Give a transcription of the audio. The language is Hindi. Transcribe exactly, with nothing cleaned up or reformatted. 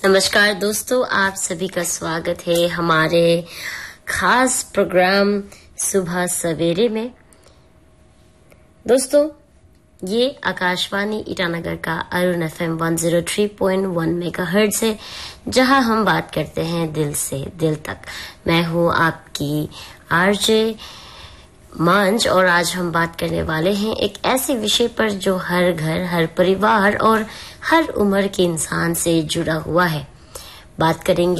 नमस्कार दोस्तों, आप सभी का स्वागत है हमारे खास प्रोग्राम सुबह सवेरे में। दोस्तों, ये आकाशवाणी ईटानगर का अरुण एफएम एक सौ तीन पॉइंट एक मेगाहर्ट्ज है, जहां हम बात करते हैं दिल से दिल तक। मैं हूं आपकी आरजे मांझ और आज हम बात करने वाले हैं एक ऐसे विषय पर जो हर घर, हर परिवार और हर उम्र के इंसान से जुड़ा हुआ है। बात करेंगे